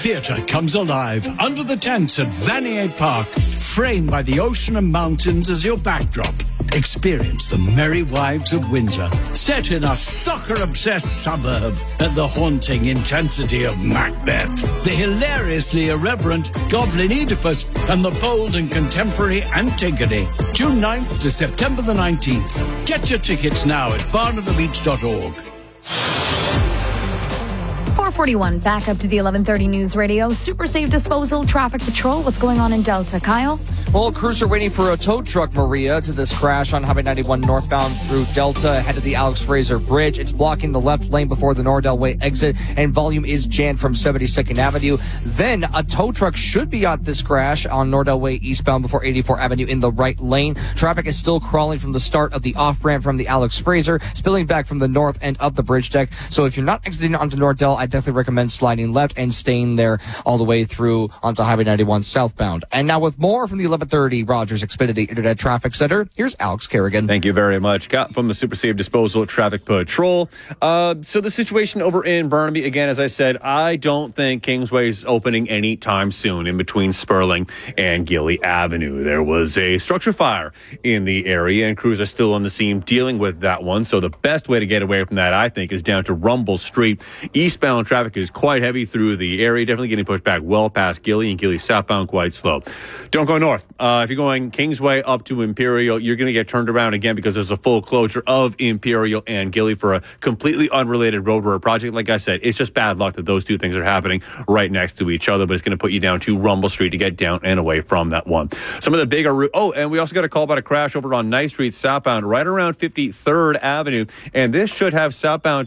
theatre comes alive under the tents at Vanier Park, framed by the ocean and mountains as your backdrop. Experience the Merry Wives of Windsor, set in a soccer-obsessed suburb, and the haunting intensity of Macbeth, the hilariously irreverent Goblin Oedipus, and the bold and contemporary Antigone. June 9th to September the 19th. Get your tickets now at barnonthebeach.org. 441, back up to the 1130 News Radio. Super Safe Disposal, Traffic Patrol. What's going on in Delta? Kyle? Well, crews are waiting for a tow truck, Maria, to this crash on Highway 91 northbound through Delta ahead of the Alex Fraser Bridge. It's blocking the left lane before the Nordell Way exit, and volume is jammed from 72nd Avenue. Then a tow truck should be at this crash on Nordell Way eastbound before 84 Avenue in the right lane. Traffic is still crawling from the start of the off-ramp from the Alex Fraser, spilling back from the north end of the bridge deck. So if you're not exiting onto Nordell, I definitely recommend sliding left and staying there all the way through onto Highway 91 southbound. And now with more from the 1130 Rogers Xfinity Internet Traffic Center, here's Alex Kerrigan. Thank you very much. Got from the Super Safe Disposal Traffic Patrol. So the situation over in Burnaby, again, as I said, I don't think Kingsway is opening anytime soon in between Sperling and Gilly Avenue. There was a structure fire in the area, and crews are still on the scene dealing with that one. So the best way to get away from that, I think, is down to Rumble Street. Eastbound traffic is quite heavy through the area, definitely getting pushed back well past Gilly, and Gilly southbound quite slow. Don't go north. If you're going Kingsway up to Imperial, you're going to get turned around again because there's a full closure of Imperial and Gilly for a completely unrelated road work project. Like I said, it's just bad luck that those two things are happening right next to each other, but it's going to put you down to Rumble Street to get down and away from that one. Some of the bigger and we also got a call about a crash over on Ninth Street southbound right around 53rd Avenue, and this should have northbound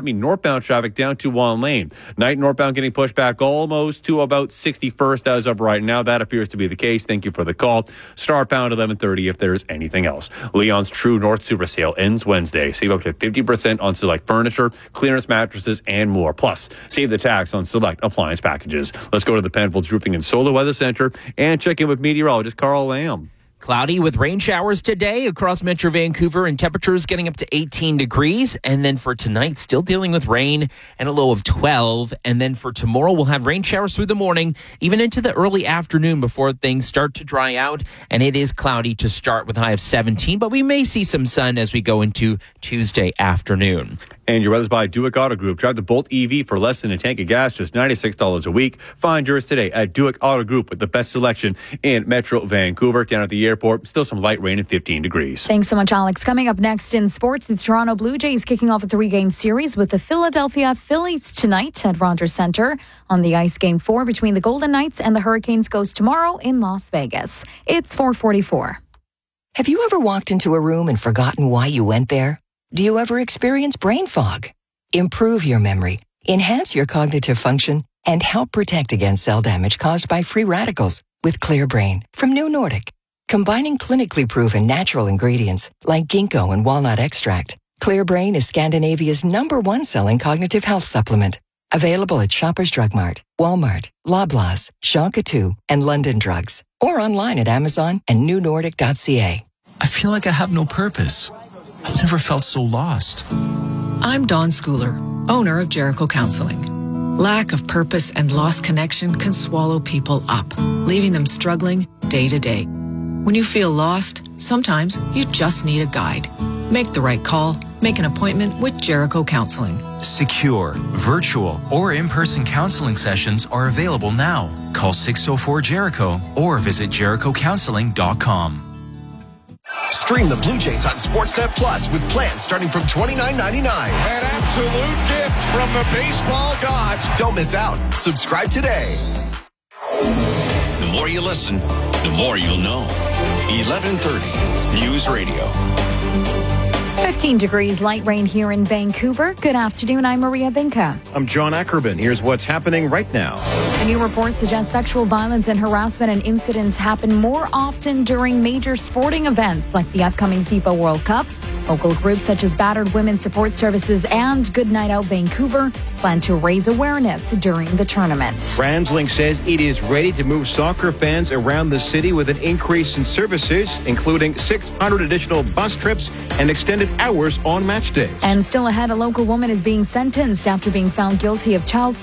traffic down to one lane. Night northbound getting pushed back almost to about 61st as of right now. That appears to be the case. Thank you for the call. Starbound 1130 if there's anything else. Leon's True North Super Sale ends Wednesday. Save up to 50% on select furniture, clearance mattresses, and more. Plus, save the tax on select appliance packages. Let's go to the Penfolds Roofing and Solar Weather Center and check in with meteorologist Carl Lamb. Cloudy with rain showers today across Metro Vancouver, and temperatures getting up to 18 degrees. And then for tonight, still dealing with rain and a low of 12. And then for tomorrow, we'll have rain showers through the morning, even into the early afternoon before things start to dry out. And it is cloudy to start with a high of 17, but we may see some sun as we go into Tuesday afternoon. And your weather's by Duick Auto Group. Drive the Bolt EV for less than a tank of gas, just $96 a week. Find yours today at Duick Auto Group with the best selection in Metro Vancouver. Down at the airport, still some light rain and 15 degrees. Thanks so much, Alex. Coming up next in sports, the Toronto Blue Jays kicking off a 3-game series with the Philadelphia Phillies tonight at Rogers Center. On the ice, Game 4 between the Golden Knights and the Hurricanes goes tomorrow in Las Vegas. It's 4:44. Have you ever walked into a room and forgotten why you went there? Do you ever experience brain fog? Improve your memory, enhance your cognitive function, and help protect against cell damage caused by free radicals with Clear Brain from New Nordic. Combining clinically proven natural ingredients like ginkgo and walnut extract, Clear Brain is Scandinavia's #1 selling cognitive health supplement. Available at Shoppers Drug Mart, Walmart, Loblaws, Jean Coutu, and London Drugs. Or online at Amazon and newnordic.ca. I feel like I have no purpose. I've never felt so lost. I'm Dawn Schooler, owner of Jericho Counseling. Lack of purpose and lost connection can swallow people up, leaving them struggling day to day. When you feel lost, sometimes you just need a guide. Make the right call. Make an appointment with Jericho Counseling. Secure, virtual, or in-person counseling sessions are available now. Call 604-JERICHO or visit jerichocounseling.com. Stream the Blue Jays on Sportsnet Plus with plans starting from $29.99. An absolute gift from the baseball gods. Don't miss out. Subscribe today. The more you listen, the more you'll know. 1130 News Radio. 15 degrees, light rain here in Vancouver. Good afternoon, I'm Maria Binka. I'm John Ackerman. Here's what's happening right now. A new report suggests sexual violence and harassment and incidents happen more often during major sporting events like the upcoming FIFA World Cup. Local groups such as Battered Women's Support Services and Good Night Out Vancouver plan to raise awareness during the tournament. TransLink says it is ready to move soccer fans around the city with an increase in services, including 600 additional bus trips and extended hours on match days. And still ahead, a local woman is being sentenced after being found guilty of child